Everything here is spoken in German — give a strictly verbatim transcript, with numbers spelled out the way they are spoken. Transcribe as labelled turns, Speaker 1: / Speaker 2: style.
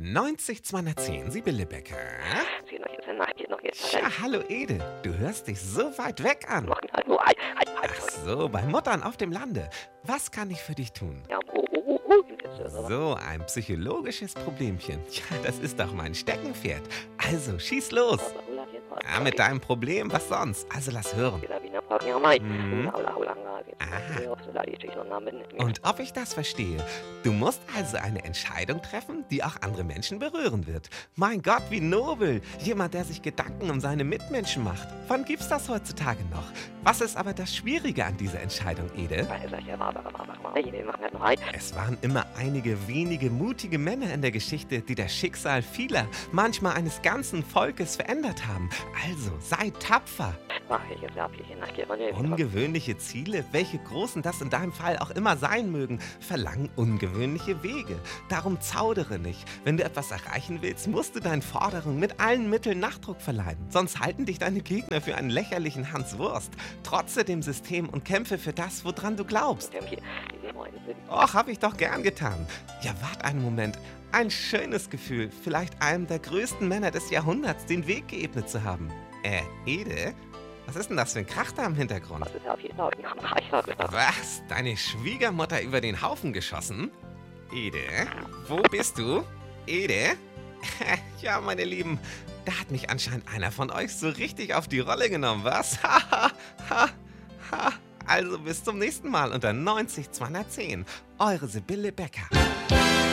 Speaker 1: neunzig zweihundertzehn, Sibylle Becker. Ja, hallo Ede, du hörst dich so weit weg an. Ach so, bei Muttern auf dem Lande. Was kann ich für dich tun? So, ein psychologisches Problemchen. Ja, das ist doch mein Steckenpferd. Also, schieß los. Ja, mit deinem Problem, was sonst? Also, lass hören. Mhm. Aha. Und ob ich das verstehe? Du musst also eine Entscheidung treffen, die auch andere Menschen berühren wird. Mein Gott, wie nobel! Jemand, der sich Gedanken um seine Mitmenschen macht. Wann gibt's das heutzutage noch? Was ist aber das Schwierige an dieser Entscheidung, Ede? Es waren immer einige wenige mutige Männer in der Geschichte, die das Schicksal vieler, manchmal eines ganzen Volkes verändert haben. Also, sei tapfer. Ungewöhnliche Ziele, welche großen das in deinem Fall auch immer sein mögen, verlangen ungewöhnliche Wege. Darum zaudere nicht. Wenn du etwas erreichen willst, musst du deinen Forderungen mit allen Mitteln Nachdruck verleihen. Sonst halten dich deine Gegner für einen lächerlichen Hans Wurst. Trotze dem System und kämpfe für das, woran du glaubst. Och, hab ich doch gern getan. Ja, wart einen Moment. Ein schönes Gefühl, vielleicht einem der größten Männer des Jahrhunderts den Weg geebnet zu haben. Äh, Ede? Was ist denn das für ein Krach da im Hintergrund? Was? Deine Schwiegermutter über den Haufen geschossen? Ede? Wo bist du? Ede? Ja, meine Lieben, da hat mich anscheinend einer von euch so richtig auf die Rolle genommen, was? Ha, ha, ha, ha. Also bis zum nächsten Mal unter neunzig zweihundertzehn. Eure Sibylle Becker.